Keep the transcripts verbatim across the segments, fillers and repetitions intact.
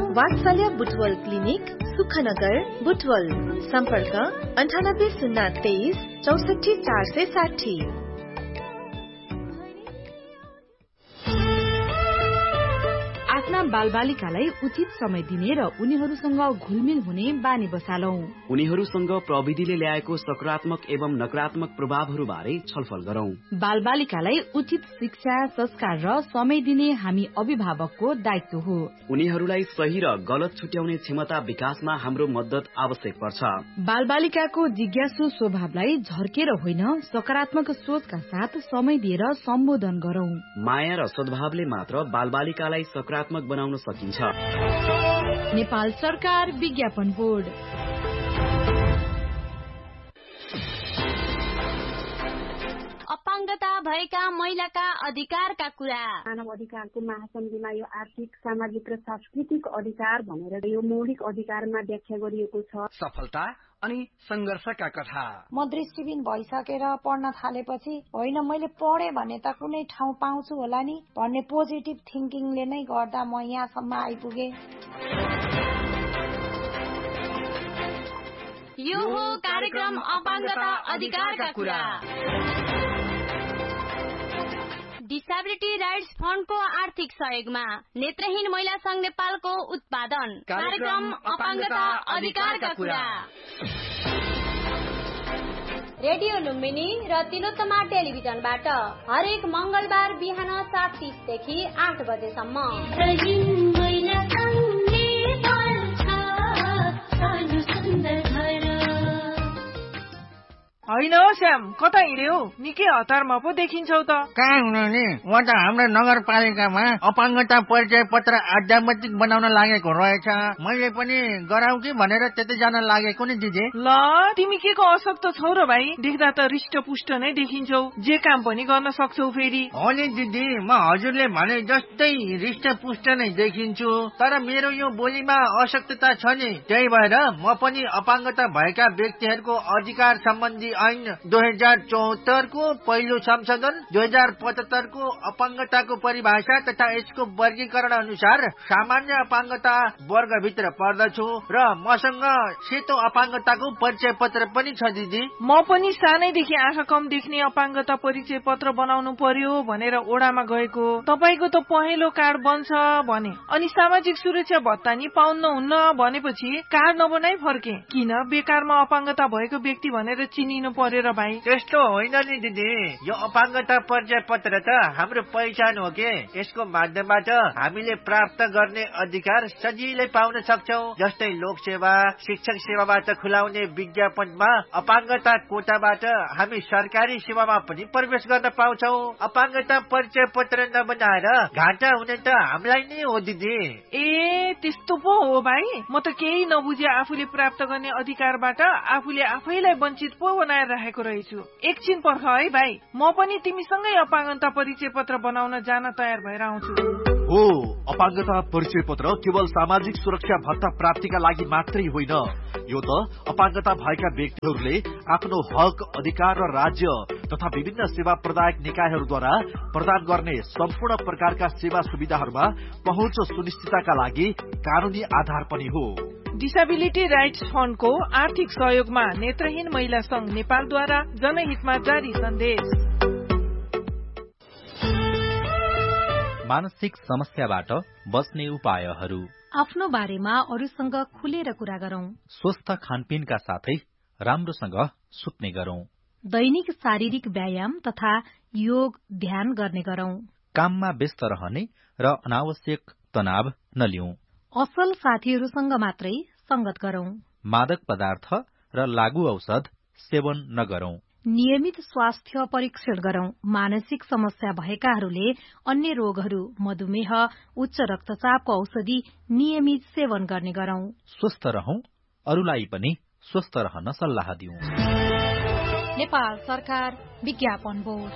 वात्सल्य बुटवल क्लिनिक सुखनगर बुटवल सम्पर्क अन्ठानब्बे शून्य तेइस चौसठी चार सय साठी। आफ्ना बालबालिकालाई उचित समय दिने र उनीहरूसँग घुलमिल हुने बानी बसालौं। उनीहरूसँग प्रविधिले ल्याएको सकारात्मक एवं नकारात्मक प्रभावहरू बारे छलफल गरौं। बालबालिकालाई उचित शिक्षा संस्कार र समय दिने हामी अभिभावकको दायित्व हो। उनीहरूलाई सही र गलत छुट्याउने क्षमता विकासमा हाम्रो मद्दत आवश्यक पर्छ। बालबालिकाको जिज्ञासु स्वभावलाई झर्केर होइन सकारात्मक सोचका साथ समय दिएर सम्बोधन गरौं। माया र सद्भावले मात्र बालबालिकालाई सकारात्मक बनाउन सकिन्छ। नेपाल सरकार विज्ञापन बोर्ड। अपाङ्गता भएका महिलाका अधिकारका कुरा। मानव अधिकारको महासन्धिमा यो आर्थिक सामाजिक र सांस्कृतिक अधिकार भनेर यो मौलिक अधिकारमा व्याख्या गरिएको छ। सफलता अनि संघर्षका कथा। म दृष्टिबिन भइसकेर पढ्न थालेपछि होइन मैले पढे भने त कुनै ठाउँ पाउँछु होला नि भन्ने पोजिटिभ थिंकिङले नै गर्दा म यहाँसम्म आइपुगे। यो हो कार्यक्रम अपाङ्गता अधिकारका कुरा। डिसेबिलिटी राइट्स फन्डको आर्थिक सहयोगमा नेत्रहीन महिला संघ नेपालको उत्पादन कार्यक्रम अपाङ्गता अधिकारका कुरा। रेडियो लुम्बिनी र तिलोत्तमा टेलिभिजनबाट हरेक मंगलबार बिहान सात तीस देखि आठ बजेसम्म। होइन श्याम कता हिँड्यौ? निकै हतारमा पो देखिन्छौ त। कहाँ हुनु नि, म त हाम्रो नगरपालिकामा अपाङ्गता परिचय पत्र आध्यात्मिक बनाउन लागेको रहेछ। मैले पनि गराउ कि भनेर त्यतै जान लागेको नि दिदी। ल तिमी के को अशक्त छौ र भाइ? देख्दा त हृष्टपुष्ट नै देखिन्छौ, जे काम पनि गर्न सक्छौ फेरि। हो नि दिदी, म हजुरले भने जस्तै हृष्टपुष्ट नै देखिन्छु, तर मेरो यो बोलीमा अशक्तता छ नि। त्यही भएर म पनि अपाङ्गता भएका व्यक्तिहरूको अधिकार सम्बन्धी ऐन दुई हजार चौहत्तर को पहिलो संशोधन दुई हजार पचहत्तर को अपाङ्गताको परिभाषा तथा यसको वर्गीकरण अनुसार सामान्य अपाङ्गता वर्गभित्र पर्दछु र मसँग सेतो अपाङ्गताको परिचय पत्र पनि छ दिदी। म पनि सानैदेखि आँखा कम देख्ने अपाङ्गता परिचय पत्र बनाउनु पर्यो भनेर ओडामा गएको। तपाईको त पहेँलो कार्ड बन्छ भने, अनि सामाजिक सुरक्षा भत्ता नि पाउन्न हुन्न भनेपछि कार्ड नबनाई फर्के। किन बेकारमा अपाङ्गता भएको व्यक्ति भनेर चिनिनु पर्यो र भाइ? त्यस्तो होइन नि दिदी, यो अपाङ्गता परिचय पत्र त हाम्रो पहिचान हो के। यसको माध्यमबाट हामीले प्राप्त गर्ने अधिकार सजिलै पाउन सक्छौ। जस्तै लोकसेवा, शिक्षक सेवाबाट खुलाउने विज्ञापनमा अपाङ्गता कोटाबाट हामी सरकारी सेवामा पनि प्रवेश गर्न पाउँछौ। अपाङ्गता परिचय पत्र नबनाएर घाटा हुने त हामीलाई नै हो दिदी। ए त्यस्तो पो हो भाइ? म त केही नबुझे आफूले प्राप्त गर्ने अधिकारबाट आफूले आफैलाई वञ्चित पो बनाएर राखेको रहेछु। एकछिन पर्ख है भाइ, म पनि तिमीसँगै अपाङ्गता परिचय पत्र बनाउन जान तयार भएर आउँछु। हो, अपाङ्गता परिचय पत्र केवल सामाजिक सुरक्षा भत्ता प्राप्तिका लागि मात्रै होइन, यो त अपाङ्गता भएका व्यक्तिहरूले आफ्नो हक अधिकार र राज्य तथा विभिन्न सेवा प्रदायक निकायहरूद्वारा प्रदान गर्ने सम्पूर्ण प्रकारका सेवा सुविधाहरूमा पहुँच सुनिश्चितताका लागि कानूनी आधार पनि हो। डिसेबिलिटी राइट्स फन्डको आर्थिक सहयोगमा नेत्रहीन महिला संघ नेपालद्वारा जनहितमा जारी सन्देश। मानसिक समस्याबाट बच्ने उपायहरू। आफ्नो बारेमा अरूसँग खुलेर कुरा गरौं। स्वस्थ खानपिनका साथै राम्रोसँग सुत्ने गरौं। दैनिक शारीरिक व्यायाम तथा योग ध्यान गर्ने गरौं। काममा व्यस्त रहने र अनावश्यक तनाव नलिउँ। असल साथीहरूसँग मात्रै संगत गरौं। मादक पदार्थ र लागू औषध सेवन नगरौं। नियमित स्वास्थ्य परीक्षण गरौं। मानसिक समस्या भएकाहरूले अन्य रोगहरू, मधुमेह, उच्च रक्तचापको औषधि नियमित सेवन गर्ने गरौं। स्वस्थ रहौं, अरूलाई पनि स्वस्थ रहन सल्लाह दिउँ। नेपाल सरकार विज्ञापन बोर्ड।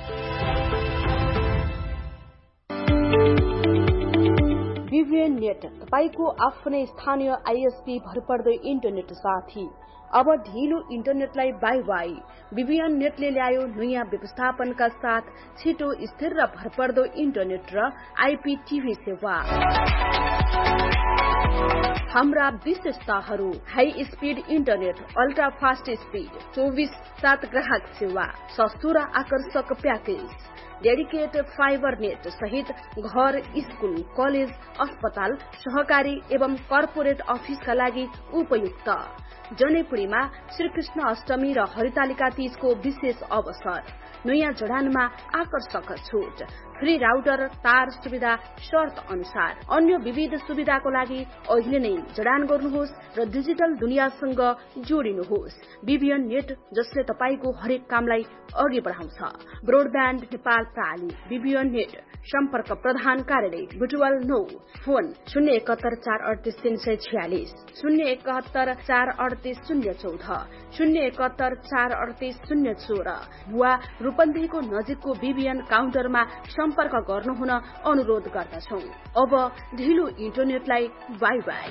विभिएन नेट, तपाईको आफ्नै स्थानीय आईएसपी भरपर्दो इन्टरनेट साथी। अब ढिलो इन्टरनेटलाई बाई बाई। विभिएन नेटले ल्यायो नयाँ व्यवस्थापनका साथ छिटो, स्थिर र भरपर्दो इन्टरनेट र आईपी टिभी सेवा। हाम्रा विशेषताहरू high speed internet, ultra fast speed, चौबीस सात ग्राहक सेवा, सस्तो र आकर्षक प्याकेज, डेडिकेटेड फाइबर नेट सहित घर, स्कूल, कलेज, अस्पताल, सहकारी एवं कर्पोरेट अफिसका लागि उपयुक्त। जनेपुरीमा श्रीकृष्ण अष्टमी र हरितालिका तीजको विशेष अवसर, नयाँ जडानमा आकर्षक छुट, फ्री राउटर, तार सुविधा शर्त अनुसार। अन्य विविध सुविधाको लागि अहिले नै जडान गर्नुहोस् र डिजिटल दुनियाँसँग जोडिनुहोस्। बीबीएन नेट, जसले तपाईको हरेक कामलाई अघि बढाउँछ। ब्रोडब्यान्ड नेपाल प्रणाली बीबीएन नेट, सम्पर्क प्रधान कार्यालय बुटवल नौ, फोन शून्य एकहत्तर चार अडतिस तीन सय छयालिस, शून्य एकहत्तर चार अडतिस शून्य चौध, शून्य एकहत्तर चार अडतिस शून्य सोह्र वा रूपन्देहीको नजिकको बीबीएन काउन्टरमा सम्पर्क गर्नुहुन अनुरोध गर्दछौ। अब ढिलो इन्टरनेटलाई बाई बाई।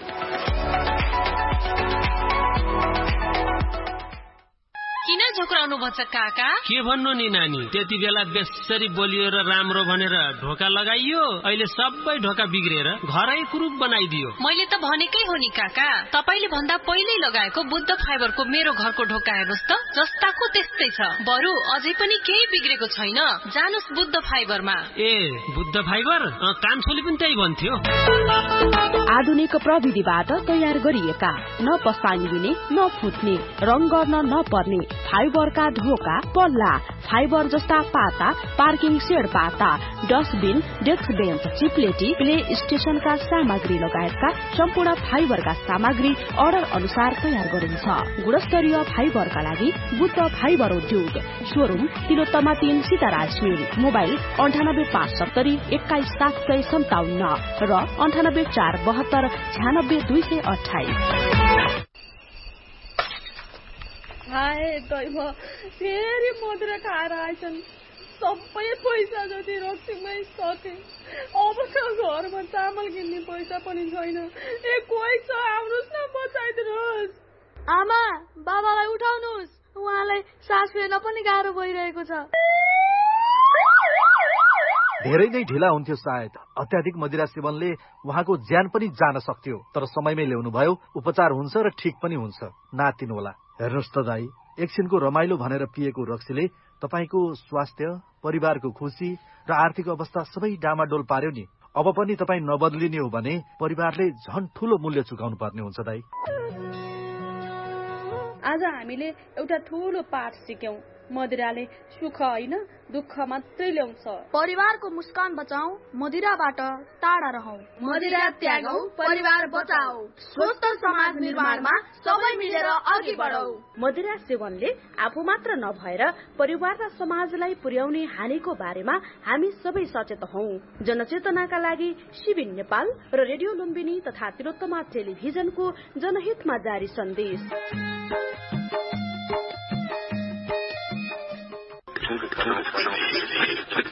किन झोक्राउनु भन्छ काका? के भन्नु नि नानी, त्यति बेला बेसरी बोलियो र राम्रो भनेर ढोका लगाइयो, अहिले सबै ढोका बिग्रेर घरै कुरूप बनाइदियो। मैले त भनेकै हो नि काका, तपाईले भन्दा पहिल्यै लगाएको बुद्ध फाइबरको मेरो घरको ढोका हेर्नुस् त, जस्ताको त्यस्तै छ। बरु अझै पनि केही बिग्रेको छैन। जानुस् बुद्ध फाइबरमा। ए बुद्ध फाइबर? कान्छोले पनि त्यही भन्थ्यो। आधुनिक प्रविधिबाट तयार गरिएका, न पसानी हुने, न फुट्ने, रङ गर्न नपर्ने फाइबरका ढोका, पल्ला, फाइबर जस्ता पाता, पार्किङ सेड पाता, डस्टबिन, डेस्क बेन्च, चिप्लेटी, प्ले स्टेशनका सामग्री लगायतका सम्पूर्ण फाइबरका सामग्री अर्डर अनुसार तयार गरिन्छ। गुणस्तरीय फाइबरका लागि बुद्ध फाइबर उद्योग, शोरूम तिलोत्तमा तीन सीताराज मिल, मोबाइल अन्ठानब्बे पाँच सत्तरी एक्काइस सात सय सन्ताउन्न र अन्ठानब्बे चार बहत्तर छ्यानब्बे दुई सय अठाइस। हाय दैव, फेरि मदिरा खाएर आइछन्। सबै पैसा जति रक्सीमै सके। अब त घरमा चामल किन्ने पैसा पनि छैन। ए कोही छ, आउनुहोस् न, बचाइदिनुहोस्। आमा, बाबालाई उठाउनुहोस्, उहाँलाई सास फेर्न पनि गाह्रो भइरहेको छ। धेरै नै ढिला हुन्थ्यो सायद। अत्याधिक मदिरा सेवनले उहाँको ज्यान पनि जान सक्थ्यो, तर समयमै ल्याउनु भयो, उपचार हुन्छ र ठिक पनि हुन्छ। नातिनुहोला। हेर्नुहोस् त दाई, एकछिनको रमाइलो भनेर पिएको रक्सीले तपाईको स्वास्थ्य, परिवारको खुशी र आर्थिक अवस्था सबै डामाडोल पार्यो नि। अब पनि तपाई नबदलिने हो भने परिवारले झन् ठूलो मूल्य चुकाउनु पर्ने हुन्छ दाई। आज हामीले एउटा ठूलो पाठ सिक्यौं। मदिराले सुख होइन, दुःख मात्रै ल्याउँछ। परिवारको मुस्कान बचाऊ, मदिराबाट टाढा रहौ। मदिरा त्यागौ, परिवार बचाऊ। स्वस्थ समाज निर्माणमा सबै मिलेर अघि बढौ। मदिरा सेवनले आफू मात्र नभएर परिवार र समाजलाई पुर्याउने हानिको बारेमा हामी सबै सचेत हौ। जनचेतनाका लागि शिविर नेपाल र रेडियो लुम्बिनी तथा तिलोत्तमा टेलिभिजनको जनहितमा जारी सन्देश।